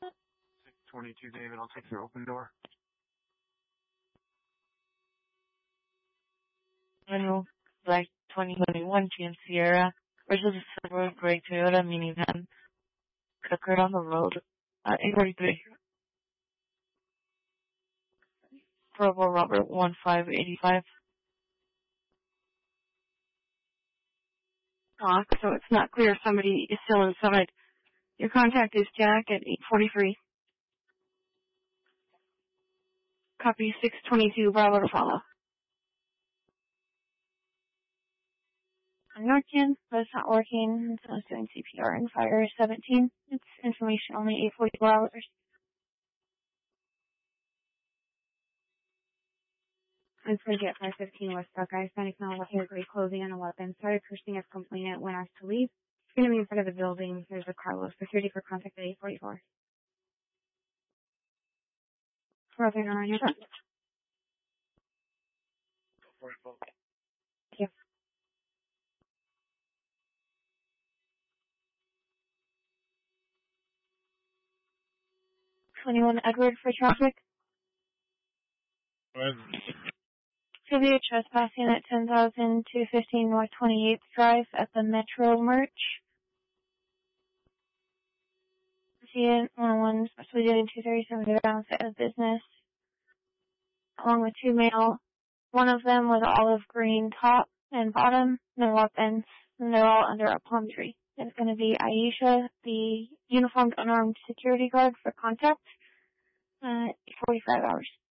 622 David, I'll take your open door. Manual Black 2021 GM Sierra versus a silver gray Toyota minivan. Occurred on the road at 843. Bravo Robert 1585. So it's not clear if somebody is still inside. Your contact is Jack at 843. Copy 622, Bravo to follow. I'm Norkin, but it's not working. So I was doing CPR and fire 17. It's information only 844 hours. I'm Fridge at 515 West Buckeye. Hispanic male with hair gray clothing and a weapon. Started cursing as complainant when asked to leave. It's going to be in front of the building. There's a Carlos. Security for contact at 844. Brother on your front. Thank you. 21 Edward for traffic. Severe trespassing at 10,215 North 28th Drive at the Metro Merch. CN 101, especially doing 237 to balance out of business. Along with two male. One of them with olive green top and bottom, no weapons, and they're all under a palm tree. It's going to be Aisha, the uniformed unarmed security guard for contact, 45 hours.